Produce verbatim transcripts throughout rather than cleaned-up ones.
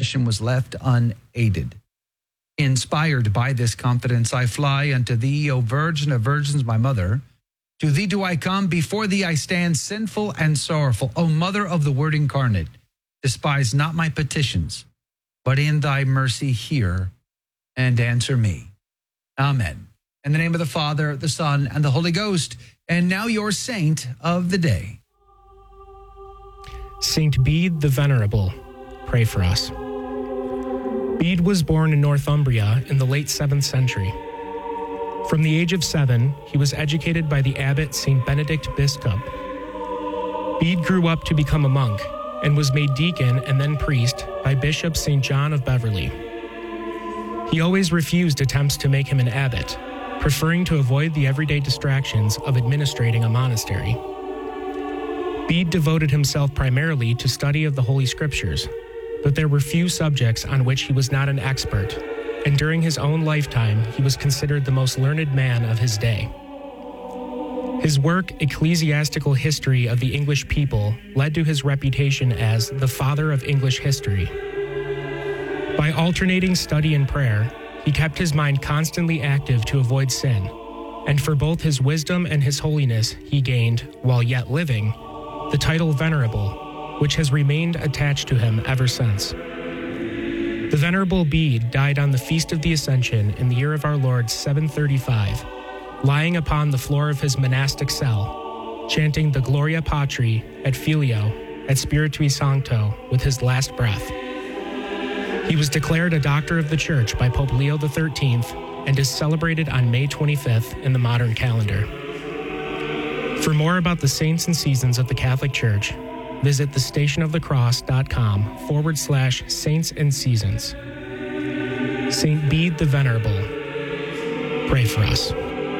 intercession was left unaided. Inspired by this confidence, I fly unto thee, O Virgin of Virgins, my mother. To thee do I come, before thee I stand, sinful and sorrowful. O Mother of the Word incarnate, despise not my petitions, but in thy mercy hear and answer me. Amen. In the name of the Father, the Son, and the Holy Ghost. And now your saint of the day. Saint Bede the Venerable, pray for us. Bede was born in Northumbria in the late seventh century. From the age of seven, he was educated by the abbot Saint Benedict Biscop. Bede grew up to become a monk and was made deacon and then priest by Bishop Saint John of Beverley. He always refused attempts to make him an abbot, preferring to avoid the everyday distractions of administrating a monastery. Bede devoted himself primarily to study of the Holy Scriptures, but there were few subjects on which he was not an expert, and during his own lifetime he was considered the most learned man of his day. His work, Ecclesiastical History of the English People, led to his reputation as the father of English history. By alternating study and prayer, he kept his mind constantly active to avoid sin, and for both his wisdom and his holiness he gained, while yet living, the title Venerable, which has remained attached to him ever since. The Venerable Bede died on the Feast of the Ascension in the year of our Lord seven thirty-five, lying upon the floor of his monastic cell, chanting the Gloria Patri et Filio et Spiritui Sancto with his last breath. He was declared a Doctor of the Church by Pope Leo the thirteenth and is celebrated on May twenty-fifth in the modern calendar. For more about the saints and seasons of the Catholic Church, visit thestationofthecross.com forward slash saints and seasons. Saint Bede the Venerable, pray for us.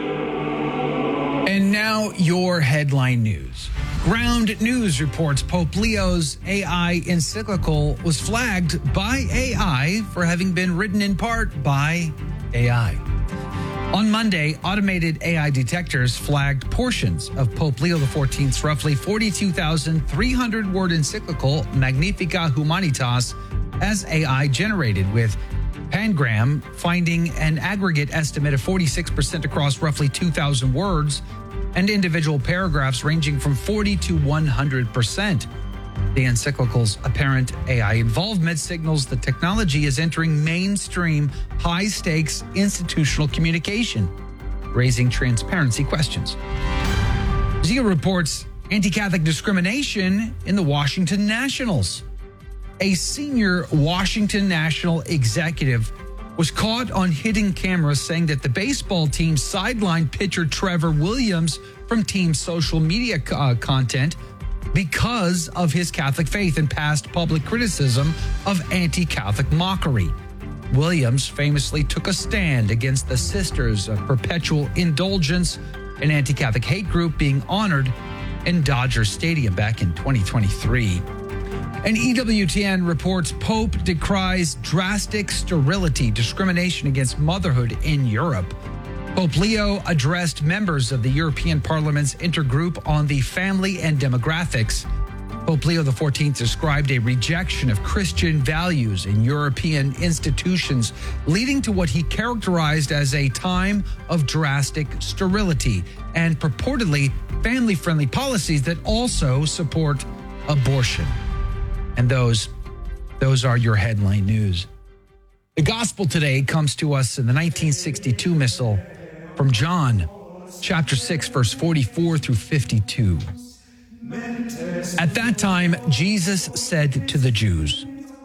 And now your headline news. Ground News reports Pope Leo's A I encyclical was flagged by A I for having been written in part by A I. On Monday, automated A I detectors flagged portions of Pope Leo the fourteenth's roughly forty-two thousand three hundred word encyclical Magnificat Humanitas as A I generated, with Pangram finding an aggregate estimate of forty-six percent across roughly two thousand words and individual paragraphs ranging from forty to one hundred percent. The encyclical's apparent A I involvement signals the technology is entering mainstream, high-stakes institutional communication, raising transparency questions. Zia reports anti-Catholic discrimination in the Washington Nationals. A senior Washington National executive was caught on hidden camera saying that the baseball team sidelined pitcher Trevor Williams from team social media uh, content because of his Catholic faith and past public criticism of anti-Catholic mockery. Williams famously took a stand against the Sisters of Perpetual Indulgence, an anti-Catholic hate group being honored in Dodger Stadium back in twenty twenty-three. And E W T N reports Pope decries drastic sterility discrimination against motherhood in Europe. Pope Leo addressed members of the European Parliament's intergroup on the family and demographics. Pope Leo the fourteenth described a rejection of Christian values in European institutions, leading to what he characterized as a time of drastic sterility and purportedly family-friendly policies that also support abortion. And those, those are your headline news. The gospel today comes to us in the nineteen sixty-two missal from John, chapter six, verse forty-four through fifty-two. At that time, Jesus said to the Jews,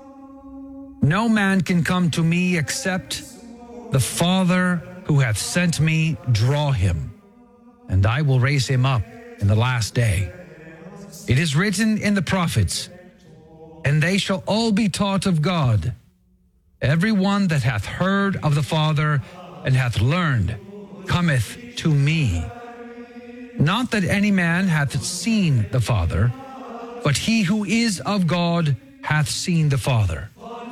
"No man can come to me except the Father who hath sent me draw him, and I will raise him up in the last day. It is written in the prophets, and they shall all be taught of God. Every one that hath heard of the Father and hath learned cometh to me. Not that any man hath seen the Father, but he who is of God hath seen the Father.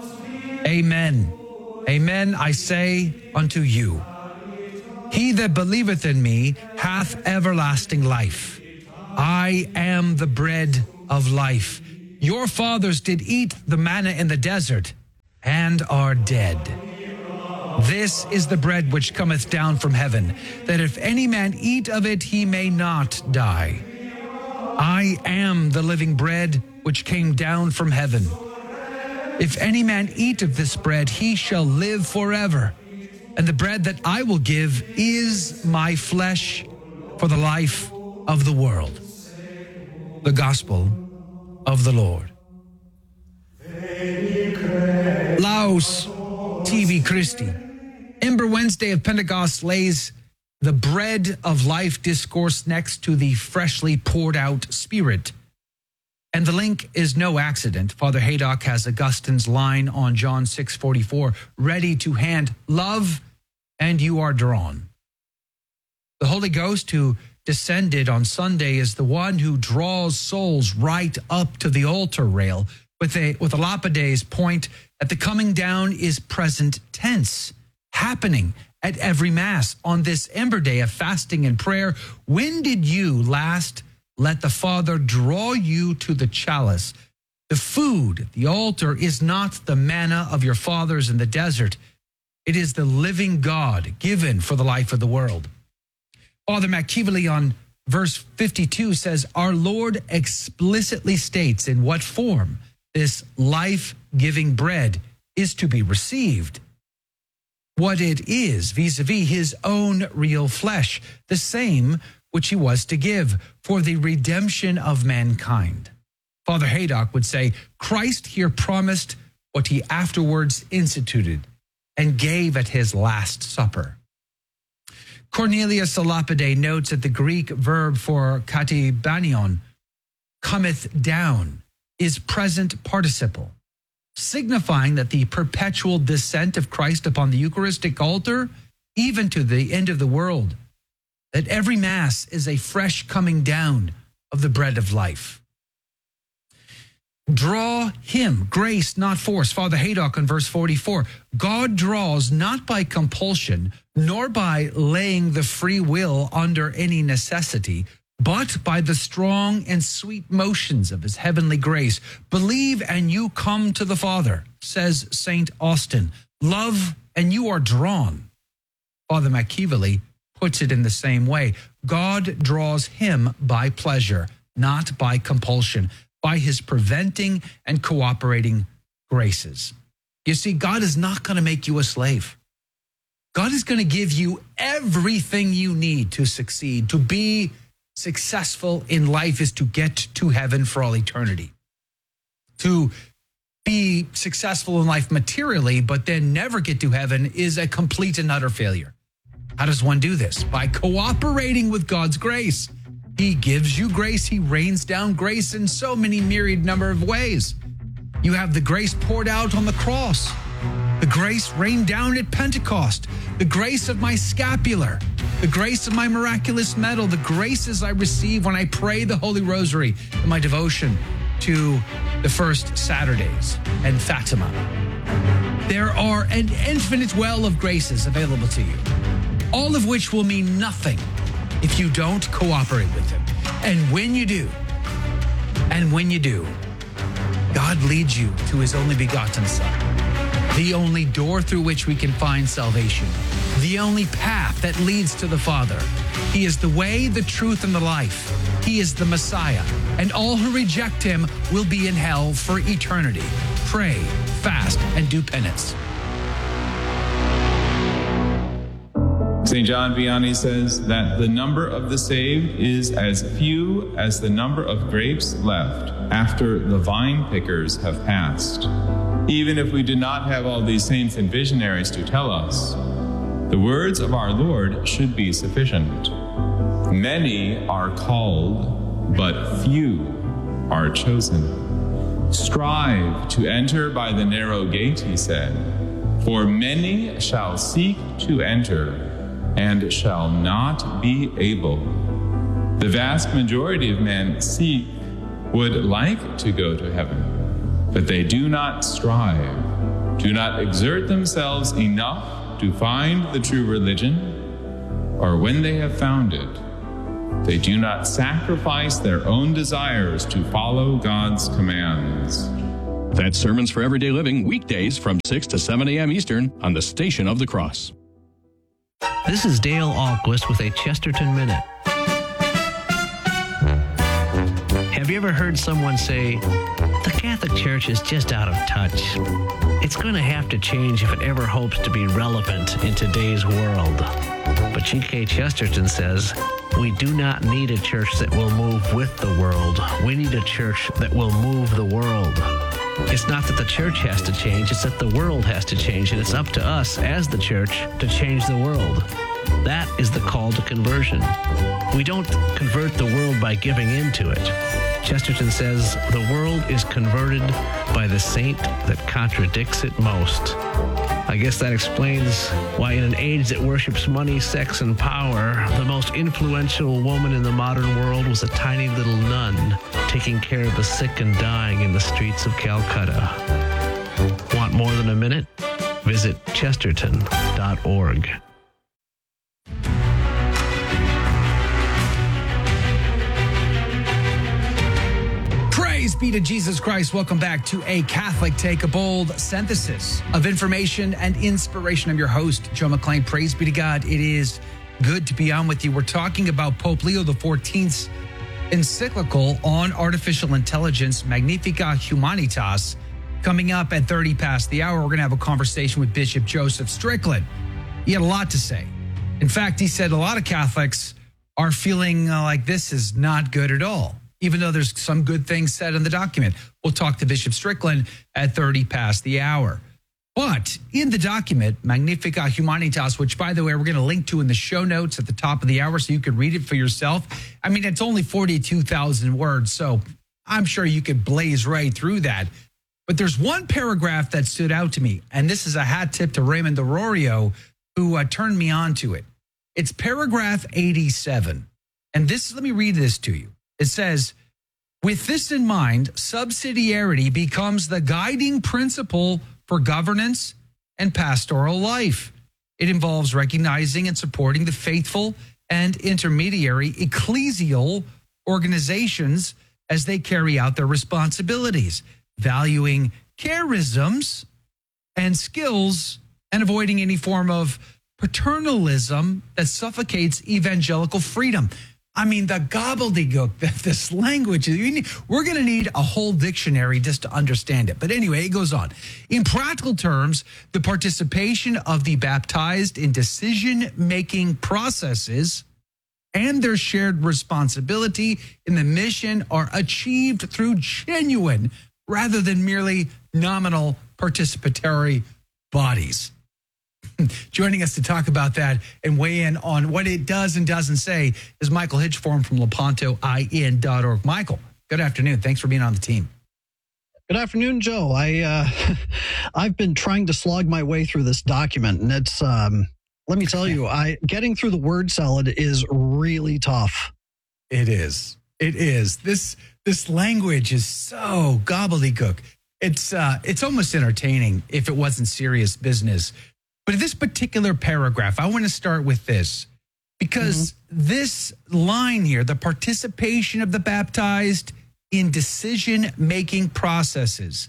Amen. Amen, I say unto you, he that believeth in me hath everlasting life. I am the bread of life. Your fathers did eat the manna in the desert, and are dead. This is the bread which cometh down from heaven, that if any man eat of it, he may not die. I am the living bread which came down from heaven. If any man eat of this bread, he shall live forever. And the bread that I will give is my flesh for the life of the world. The Gospel of the Lord. Laus Tibi Christi. Ember Wednesday of Pentecost lays the bread of life discourse next to the freshly poured out Spirit. And the link is no accident. Father Haydock has Augustine's line on John six forty-four, ready to hand, love, and you are drawn. The Holy Ghost who descended on Sunday is the one who draws souls right up to the altar rail with a, with a Lapides point that the coming down is present tense, happening at every Mass on this Ember Day of fasting and prayer. When did you last let the Father draw you to the chalice? The food, the altar, is not the manna of your fathers in the desert. It is the living God given for the life of the world. Father McKeevely on verse fifty-two says, our Lord explicitly states in what form this life-giving bread is to be received. What it is vis-a-vis his own real flesh, the same which he was to give for the redemption of mankind. Father Haydock would say, Christ here promised what he afterwards instituted and gave at his Last Supper. Cornelius a Lapide notes that the Greek verb for katibanion, cometh down, is present participle, signifying that the perpetual descent of Christ upon the Eucharistic altar, even to the end of the world, that every Mass is a fresh coming down of the bread of life. Draw him, grace, not force. Father Haydock on verse forty-four, God draws not by compulsion, nor by laying the free will under any necessity, but by the strong and sweet motions of his heavenly grace. Believe and you come to the Father, says Saint Austin. Love and you are drawn. Father McKeevely puts it in the same way. God draws him by pleasure, not by compulsion, by his preventing and cooperating graces. You see, God is not going to make you a slave. God is going to give you everything you need to succeed. To be successful in life is to get to heaven for all eternity. To be successful in life materially, but then never get to heaven is a complete and utter failure. How does one do this? By cooperating with God's grace. He gives you grace. He rains down grace in so many myriad number of ways. You have the grace poured out on the cross. The grace rained down at Pentecost. The grace of my scapular. The grace of my miraculous medal. The graces I receive when I pray the Holy Rosary in my devotion to the first Saturdays and Fatima. There are an infinite well of graces available to you, all of which will mean nothing if you don't cooperate with him. And when you do, and when you do, God leads you to his only begotten Son, the only door through which we can find salvation, the only path that leads to the Father. He is the way, the truth, and the life. He is the Messiah, and all who reject him will be in hell for eternity. Pray, fast, and do penance. Saint John Vianney says that the number of the saved is as few as the number of grapes left after the vine pickers have passed. Even if we do not have all these saints and visionaries to tell us, the words of our Lord should be sufficient. Many are called, but few are chosen. Strive to enter by the narrow gate, he said, for many shall seek to enter and shall not be able. The vast majority of men seek, would like to go to heaven, but they do not strive, do not exert themselves enough to find the true religion, or when they have found it, they do not sacrifice their own desires to follow God's commands. That's Sermons for Everyday Living, weekdays from six to seven a.m. Eastern on the Station of the Cross. This is Dale Ahlquist with a Chesterton Minute. Have you ever heard someone say, the Catholic Church is just out of touch? It's going to have to change if it ever hopes to be relevant in today's world. But G K Chesterton says, we do not need a church that will move with the world. We need a church that will move the world. It's not that the church has to change, it's that the world has to change, and it's up to us as the church to change the world. That is the call to conversion. We don't convert the world by giving into it. Chesterton says the world is converted by the saint that contradicts it most. I guess that explains why in an age that worships money, sex, and power, the most influential woman in the modern world was a tiny little nun taking care of the sick and dying in the streets of Calcutta. Want more than a minute? Visit chesterton dot org. Praise be to Jesus Christ. Welcome back to A Catholic Take, a bold synthesis of information and inspiration. I'm your host, Joe McClain. Praise be to God. It is good to be on with you. We're talking about Pope Leo the fourteenth's encyclical on artificial intelligence, Magnificat Humanitas, coming up at thirty past the hour. We're going to have a conversation with Bishop Joseph Strickland. He had a lot to say. In fact, he said a lot of Catholics are feeling uh, like this is not good at all, even though there's some good things said in the document. We'll talk to Bishop Strickland at thirty past the hour. But in the document, Magnificat Humanitas, which, by the way, we're going to link to in the show notes at the top of the hour so you can read it for yourself. I mean, it's only forty-two thousand words, so I'm sure you could blaze right through that. But there's one paragraph that stood out to me, and this is a hat tip to Raymond Arroyo, who uh, turned me on to it. It's paragraph eighty-seven. And this, let me read this to you. It says, with this in mind, subsidiarity becomes the guiding principle for governance and pastoral life. It involves recognizing and supporting the faithful and intermediary ecclesial organizations as they carry out their responsibilities, valuing charisms and skills and avoiding any form of paternalism that suffocates evangelical freedom. I mean, the gobbledygook, this language, we're going to need a whole dictionary just to understand it. But anyway, it goes on. In practical terms, the participation of the baptized in decision-making processes and their shared responsibility in the mission are achieved through genuine rather than merely nominal participatory bodies. Joining us to talk about that and weigh in on what it does and doesn't say is Michael Hitchform from Lepanto I N dot org. Michael, good afternoon. Thanks for being on the team. Good afternoon, Joe. I, uh, I've been trying to slog my way through this document, and it's, um, let me tell you, I getting through the word salad is really tough. It is. It is. This this language is so gobbledygook. It's uh, it's almost entertaining if it wasn't serious business. But this particular paragraph, I want to start with this, because mm-hmm. this line here, the participation of the baptized in decision-making processes,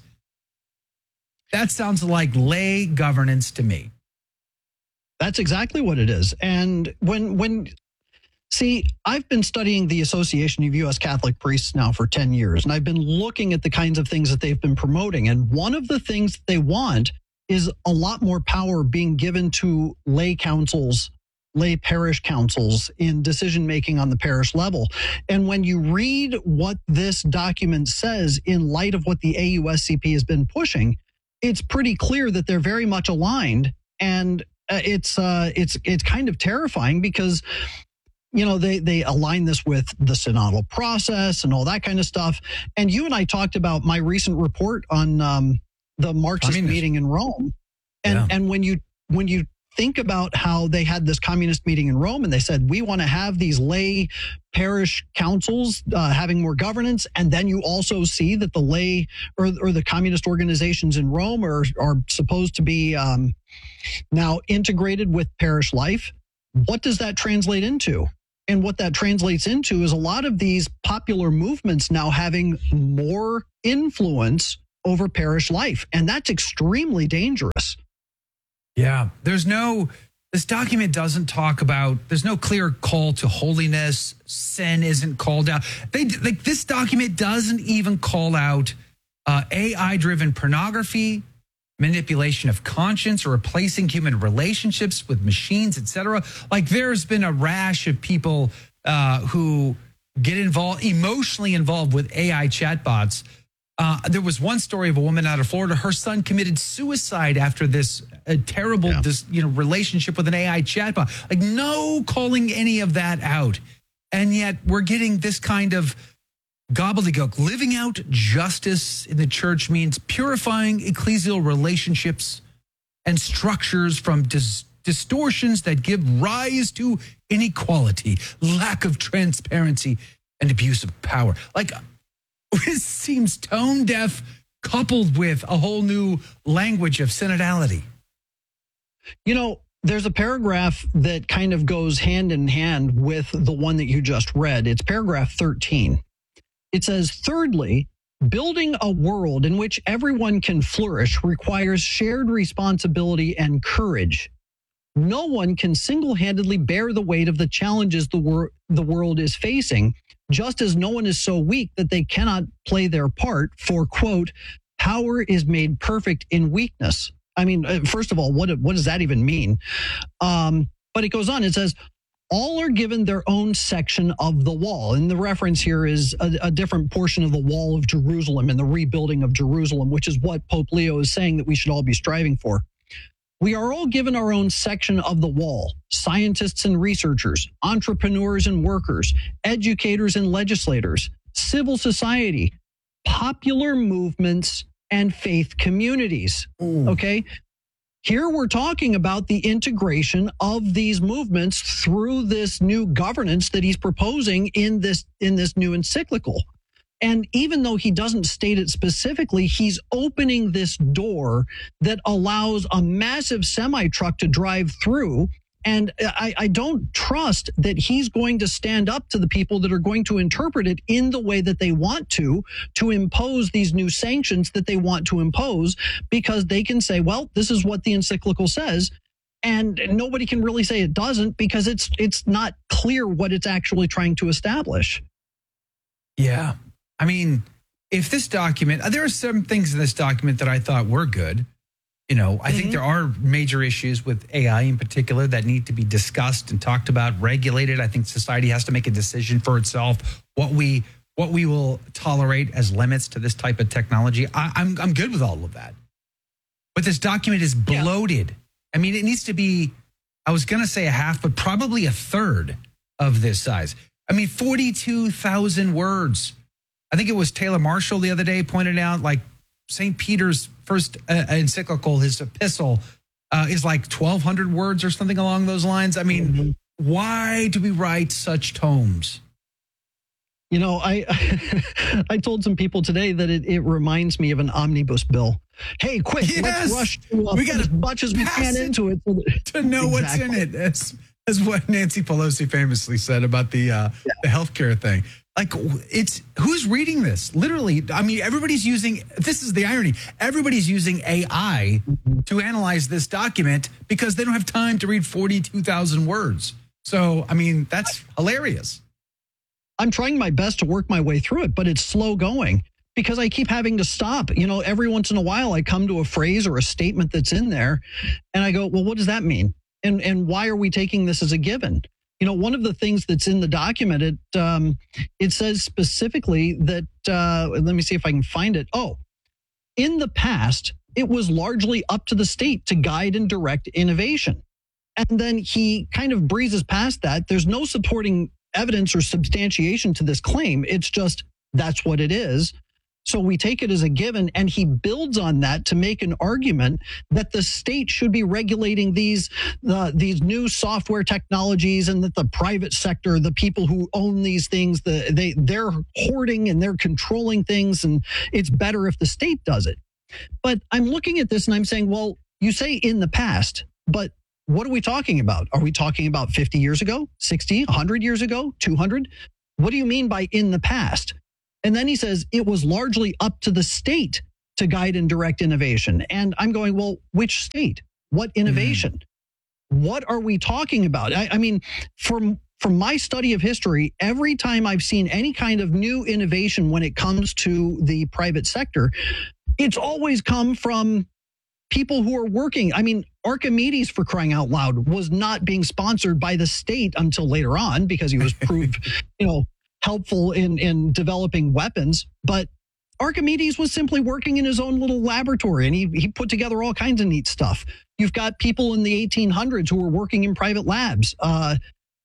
that sounds like lay governance to me. That's exactly what it is. And when, when, see, I've been studying the Association of U S Catholic Priests now for ten years, and I've been looking at the kinds of things that they've been promoting. And one of the things they want is a lot more power being given to lay councils, lay parish councils in decision-making on the parish level. And when you read what this document says in light of what the A U S C P has been pushing, it's pretty clear that they're very much aligned. And uh, it's uh, it's it's kind of terrifying because, you know, they, they align this with the synodal process and all that kind of stuff. And you and I talked about my recent report on um, the Marxist Communist. meeting in Rome. And yeah. and when you when you think about how they had this communist meeting in Rome and they said, we want to have these lay parish councils uh, having more governance. And then you also see that the lay or, or the communist organizations in Rome are, are supposed to be um, now integrated with parish life. What does that translate into? And what that translates into is a lot of these popular movements now having more influence over perished life. And that's extremely dangerous. Yeah, there's no, this document doesn't talk about, there's no clear call to holiness. Sin isn't called out. They like this document doesn't even call out uh, A I-driven pornography, manipulation of conscience, or replacing human relationships with machines, et cetera. Like there's been a rash of people uh, who get involved, emotionally involved with A I chatbots. Uh, there was one story of a woman out of Florida. Her son committed suicide after this uh, terrible, Yeah. this you know, relationship with an A I chatbot. Like no calling any of that out, and yet we're getting this kind of gobbledygook. Living out justice in the church means purifying ecclesial relationships and structures from dis- distortions that give rise to inequality, lack of transparency, and abuse of power. Like. This seems tone deaf, coupled with a whole new language of synodality. You know, there's a paragraph that kind of goes hand in hand with the one that you just read. It's paragraph thirteen. It says, thirdly, building a world in which everyone can flourish requires shared responsibility and courage. No one can single-handedly bear the weight of the challenges the, wor- the world is facing, just as no one is so weak that they cannot play their part, for, quote, power is made perfect in weakness. I mean, uh, first of all, what, what does that even mean? Um, but it goes on, it says, all are given their own section of the wall. And the reference here is a, a different portion of the wall of Jerusalem and the rebuilding of Jerusalem, which is what Pope Leo is saying that we should all be striving for. We are all given our own section of the wall, scientists and researchers, entrepreneurs and workers, educators and legislators, civil society, popular movements, and faith communities. Ooh. Okay? Here we're talking about the integration of these movements through this new governance that he's proposing in this in this new encyclical. And even though he doesn't state it specifically, he's opening this door that allows a massive semi-truck to drive through. And I, I don't trust that he's going to stand up to the people that are going to interpret it in the way that they want to, to impose these new sanctions that they want to impose, because they can say, well, this is what the encyclical says. And nobody can really say it doesn't, because it's it's not clear what it's actually trying to establish. Yeah. I mean, if this document, there are some things in this document that I thought were good. You know, I mm-hmm. think there are major issues with A I in particular that need to be discussed and talked about, regulated. I think society has to make a decision for itself what we what we will tolerate as limits to this type of technology. I, I'm I'm good with all of that. But this document is bloated. Yeah. I mean, it needs to be, I was going to say a half, but probably a third of this size. I mean, forty-two thousand words. I think it was Taylor Marshall the other day pointed out, like, Saint Peter's first uh, encyclical, his epistle, uh, is like twelve hundred words or something along those lines. I mean, mm-hmm. why do we write such tomes? You know, I I told some people today that it, it reminds me of an omnibus bill. Hey, quick, yes! let's rush to, uh, we got as much as we can into it. To know exactly. what's in it. That's, that's what Nancy Pelosi famously said about the, uh, yeah. the healthcare thing. Like, it's, who's reading this? Literally, I mean, everybody's using, this is the irony, everybody's using A I mm-hmm. to analyze this document because they don't have time to read forty-two thousand words. So, I mean, that's hilarious. I'm trying my best to work my way through it, but it's slow going because I keep having to stop. You know, every once in a while I come to a phrase or a statement that's in there and I go, well, what does that mean? And and why are we taking this as a given? You know, one of the things that's in the document, it um, it says specifically that, uh, let me see if I can find it. Oh, in the past, it was largely up to the state to guide and direct innovation. And then he kind of breezes past that. There's no supporting evidence or substantiation to this claim. It's just, that's what it is. So we take it as a given, and he builds on that to make an argument that the state should be regulating these uh, these new software technologies, and that the private sector, the people who own these things, the, they they're hoarding and they're controlling things, and it's better if the state does it. But I'm looking at this and I'm saying, well, you say in the past, but what are we talking about? Are we talking about fifty years ago, sixty, one hundred years ago, two hundred? What do you mean by in the past? And then he says it was largely up to the state to to guide and direct innovation. And I'm going, well, which state? What innovation? Mm. What are we talking about? I, I mean, from from my study of history, every time I've seen any kind of new innovation when it comes to the private sector, it's always come from people who are working. I mean, Archimedes, for crying out loud, was not being sponsored by the state until later on because he was proved, you know, helpful in, in developing weapons. But Archimedes was simply working in his own little laboratory, and he, he put together all kinds of neat stuff. You've got people in the eighteen hundreds who were working in private labs, uh,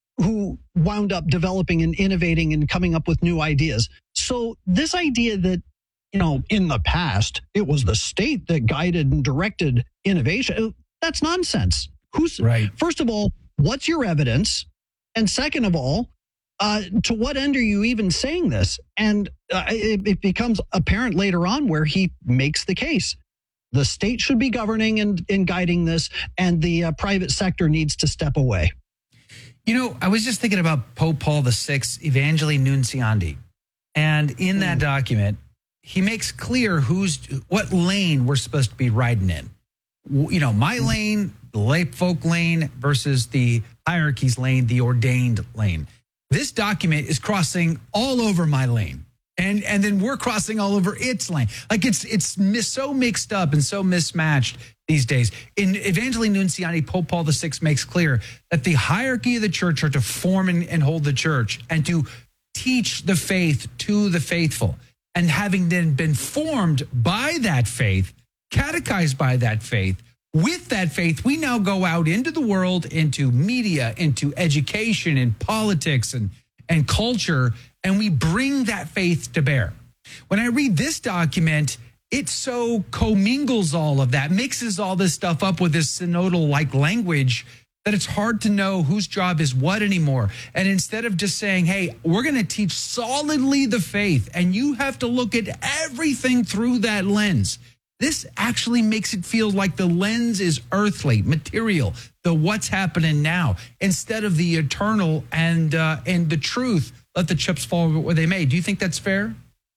who wound up developing and innovating and coming up with new ideas. So this idea that, you know, in the past, it was the state that guided and directed innovation, that's nonsense. Who's right? First of all, what's your evidence? And second of all, uh, to what end are you even saying this? And uh, it, it becomes apparent later on where he makes the case. The state should be governing and, and guiding this, and the uh, private sector needs to step away. You know, I was just thinking about Pope Paul the Sixth, Evangelii Nunciandi. And in that mm. document, he makes clear who's what lane we're supposed to be riding in. You know, my mm. lane, the lay folk lane versus the hierarchy's lane, the ordained lane. This document is crossing all over my lane. And and then we're crossing all over its lane. Like it's it's mis- so mixed up and so mismatched these days. In Evangelii Nunciandi, Pope Paul the Sixth makes clear that the hierarchy of the church are to form and, and hold the church and to teach the faith to the faithful. And having then been formed by that faith, catechized by that faith, with that faith, we now go out into the world, into media, into education and politics and, and culture, and we bring that faith to bear. When I read this document, it so commingles all of that, mixes all this stuff up with this synodal-like language that it's hard to know whose job is what anymore. And instead of just saying, hey, we're going to teach solidly the faith, and you have to look at everything through that lens, this actually makes it feel like the lens is earthly, material, the what's happening now, instead of the eternal and uh, and the truth. Let the chips fall where they may. Do you think that's fair?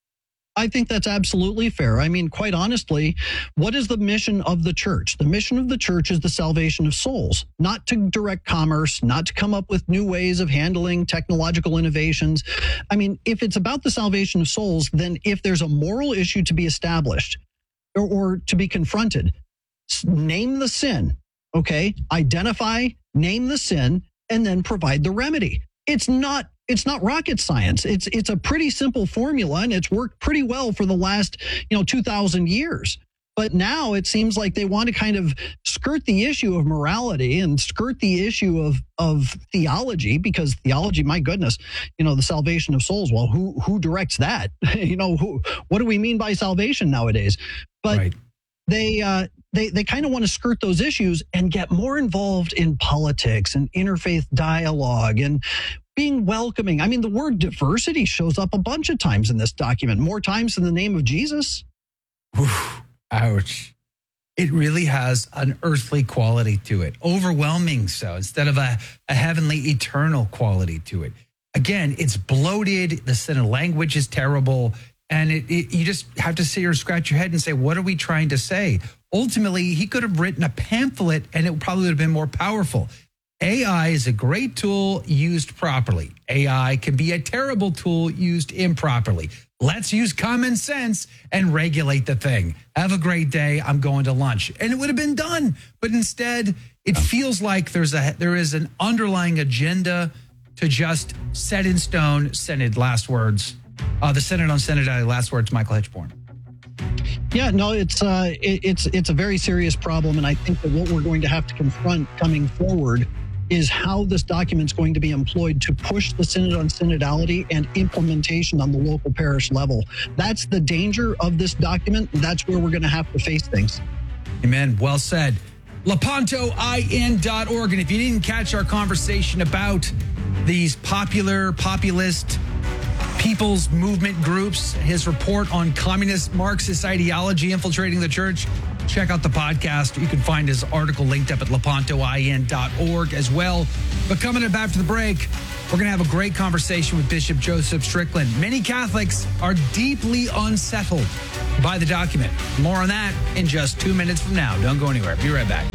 I think that's absolutely fair. I mean, quite honestly, what is the mission of the church? The mission of the church is the salvation of souls, not to direct commerce, not to come up with new ways of handling technological innovations. I mean, if it's about the salvation of souls, then if there's a moral issue to be established or, or to be confronted, name the sin, okay? Identify, name the sin, and then provide the remedy. It's not It's not rocket science. It's it's a pretty simple formula, and it's worked pretty well for the last, you know, two thousand years. But now it seems like they want to kind of skirt the issue of morality and skirt the issue of of theology, because theology, my goodness, you know, the salvation of souls. Well, who who directs that? you know, who what do we mean by salvation nowadays? But right. they uh, they they kind of want to skirt those issues and get more involved in politics and interfaith dialogue and being welcoming. I mean, the word diversity shows up a bunch of times in this document, more times in the name of Jesus. Oof, ouch. It really has an earthly quality to it, overwhelming so, instead of a, a heavenly, eternal quality to it. Again, it's bloated. The sin of language is terrible. And it, it, you just have to sit here and scratch your head and say, what are we trying to say? Ultimately, he could have written a pamphlet and it probably would have been more powerful. A I is a great tool used properly. A I can be a terrible tool used improperly. Let's use common sense and regulate the thing. Have a great day. I'm going to lunch. And it would have been done. But instead, it feels like there's a there is an underlying agenda to just set in stone Synod last words. Uh, the Synod on Synodality, last words, Michael Hitchborn. Yeah, no, it's uh, it, it's it's a very serious problem. And I think that what we're going to have to confront coming forward is how this document's going to be employed to push the Synod on Synodality and implementation on the local parish level. That's the danger of this document. That's where we're going to have to face things. Amen. Well said. Lepanto I N dot org. And if you didn't catch our conversation about these popular, populist people's movement groups, his report on communist Marxist ideology infiltrating the church, check out the podcast. You can find his article linked up at lepanto I N dot org as well. But coming up after the break, we're going to have a great conversation with Bishop Joseph Strickland. Many Catholics are deeply unsettled by the document. More on that in just two minutes from now. Don't go anywhere. Be right back.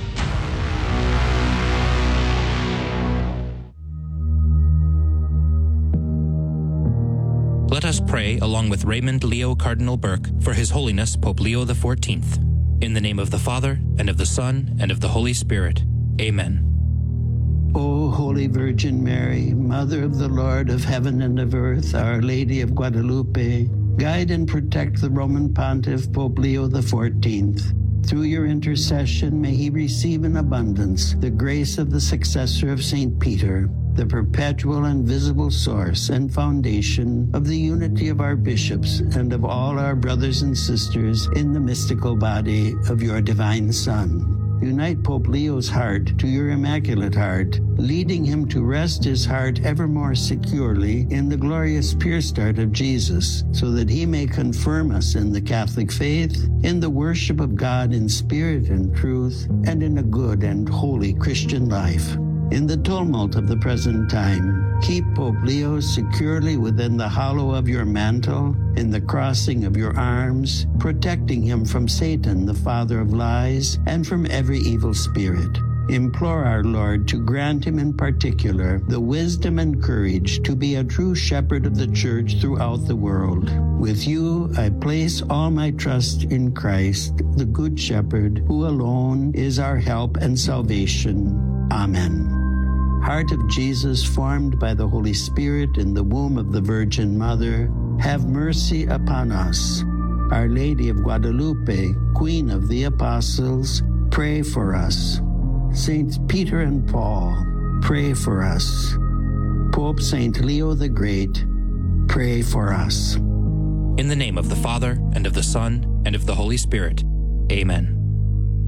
Let us pray along with Raymond Leo Cardinal Burke for His Holiness Pope Leo the fourteenth. In the name of the Father, and of the Son, and of the Holy Spirit. Amen. O Holy Virgin Mary, Mother of the Lord of heaven and of earth, Our Lady of Guadalupe, guide and protect the Roman Pontiff Pope Leo the fourteenth. Through your intercession, may he receive in abundance the grace of the successor of Saint Peter, the perpetual and visible source and foundation of the unity of our bishops and of all our brothers and sisters in the mystical body of your divine Son. Unite Pope Leo's heart to your Immaculate Heart, leading him to rest his heart ever more securely in the glorious pure start of Jesus, so that he may confirm us in the Catholic faith, in the worship of God in spirit and truth, and in a good and holy Christian life. In the tumult of the present time, keep Pope Leo securely within the hollow of your mantle, in the crossing of your arms, protecting him from Satan, the father of lies, and from every evil spirit. Implore our Lord to grant him in particular the wisdom and courage to be a true shepherd of the Church throughout the world. With you, I place all my trust in Christ, the Good Shepherd, who alone is our help and salvation. Amen. Heart of Jesus, formed by the Holy Spirit in the womb of the Virgin Mother, have mercy upon us. Our Lady of Guadalupe, Queen of the Apostles, pray for us. Saints Peter and Paul, pray for us. Pope Saint Leo the Great, pray for us. In the name of the Father, and of the Son, and of the Holy Spirit. Amen.